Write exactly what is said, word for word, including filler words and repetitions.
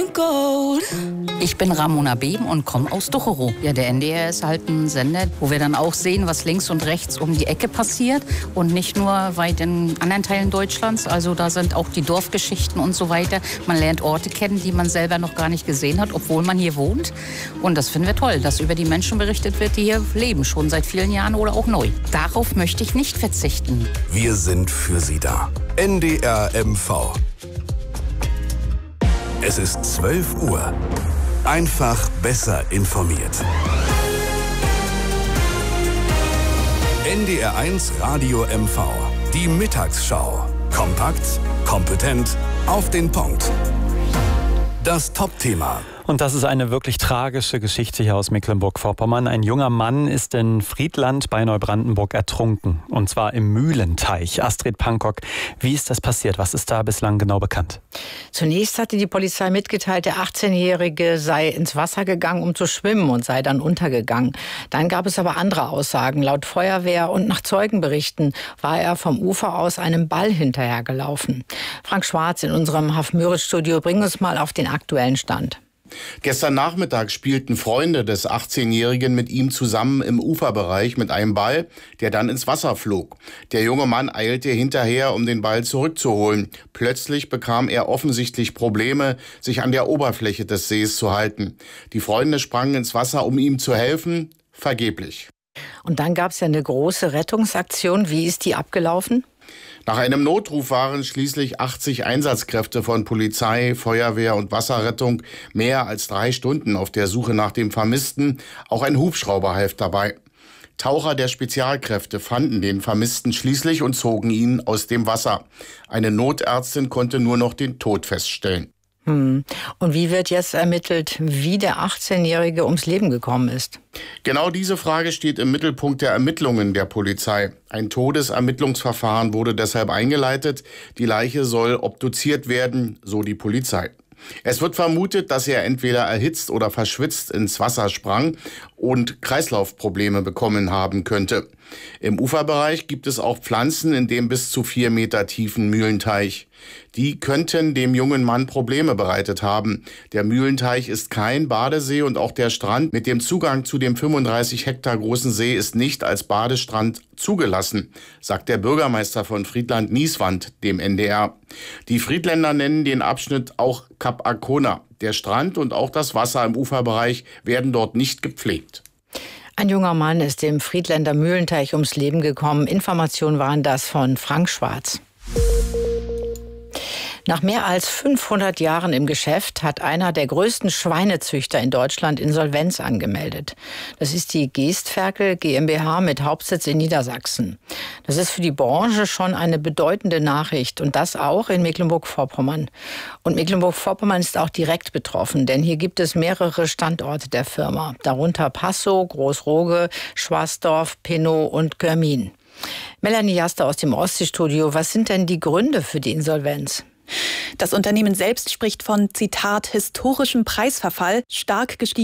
Ich bin Ramona Beben und komme aus Ducherow. Ja, der N D R ist halt ein Sender, wo wir dann auch sehen, was links und rechts um die Ecke passiert. Und nicht nur weit in anderen Teilen Deutschlands. Also da sind auch die Dorfgeschichten und so weiter. Man lernt Orte kennen, die man selber noch gar nicht gesehen hat, obwohl man hier wohnt. Und das finden wir toll, dass über die Menschen berichtet wird, die hier leben, schon seit vielen Jahren oder auch neu. Darauf möchte ich nicht verzichten. Wir sind für Sie da. N D R M V. Es ist zwölf Uhr. Einfach besser informiert. N D R eins Radio M V. Die Mittagsschau. Kompakt, kompetent, auf den Punkt. Das Top-Thema. Und das ist eine wirklich tragische Geschichte hier aus Mecklenburg-Vorpommern. Ein junger Mann ist in Friedland bei Neubrandenburg ertrunken. Und zwar im Mühlenteich. Astrid Pankok, wie ist das passiert? Was ist da bislang genau bekannt? Zunächst hatte die Polizei mitgeteilt, der achtzehnjährige sei ins Wasser gegangen, um zu schwimmen und sei dann untergegangen. Dann gab es aber andere Aussagen. Laut Feuerwehr und nach Zeugenberichten war er vom Ufer aus einem Ball hinterhergelaufen. Frank Schwarz in unserem Hafmüritz-Studio, bring uns mal auf den aktuellen Stand. Gestern Nachmittag spielten Freunde des achtzehnjährigen mit ihm zusammen im Uferbereich mit einem Ball, der dann ins Wasser flog. Der junge Mann eilte hinterher, um den Ball zurückzuholen. Plötzlich bekam er offensichtlich Probleme, sich an der Oberfläche des Sees zu halten. Die Freunde sprangen ins Wasser, um ihm zu helfen, vergeblich. Und dann gab es ja eine große Rettungsaktion. Wie ist die abgelaufen? Nach einem Notruf waren schließlich achtzig Einsatzkräfte von Polizei, Feuerwehr und Wasserrettung mehr als drei Stunden auf der Suche nach dem Vermissten. Auch ein Hubschrauber half dabei. Taucher der Spezialkräfte fanden den Vermissten schließlich und zogen ihn aus dem Wasser. Eine Notärztin konnte nur noch den Tod feststellen. Hm. Und wie wird jetzt ermittelt, wie der achtzehnjährige ums Leben gekommen ist? Genau diese Frage steht im Mittelpunkt der Ermittlungen der Polizei. Ein Todesermittlungsverfahren wurde deshalb eingeleitet. Die Leiche soll obduziert werden, so die Polizei. Es wird vermutet, dass er entweder erhitzt oder verschwitzt ins Wasser sprang und Kreislaufprobleme bekommen haben könnte. Im Uferbereich gibt es auch Pflanzen in dem bis zu vier Meter tiefen Mühlenteich. Die könnten dem jungen Mann Probleme bereitet haben. Der Mühlenteich ist kein Badesee und auch der Strand mit dem Zugang zu dem fünfunddreißig Hektar großen See ist nicht als Badestrand zugelassen, sagt der Bürgermeister von Friedland-Nieswand dem N D R. Die Friedländer nennen den Abschnitt auch Kap Arkona. Der Strand und auch das Wasser im Uferbereich werden dort nicht gepflegt. Ein junger Mann ist im Friedländer Mühlenteich ums Leben gekommen. Informationen waren das von Frank Schwarz. Nach mehr als fünfhundert Jahren im Geschäft hat einer der größten Schweinezüchter in Deutschland Insolvenz angemeldet. Das ist die Geestferkel GmbH mit Hauptsitz in Niedersachsen. Das ist für die Branche schon eine bedeutende Nachricht und das auch in Mecklenburg-Vorpommern. Und Mecklenburg-Vorpommern ist auch direkt betroffen, denn hier gibt es mehrere Standorte der Firma, darunter Passow, Großroge, Schwarsdorf, Pinnow und Görmin. Melanie Jaster aus dem Ostseestudio, was sind denn die Gründe für die Insolvenz? Das Unternehmen selbst spricht von, Zitat, historischem Preisverfall, stark gestiegenen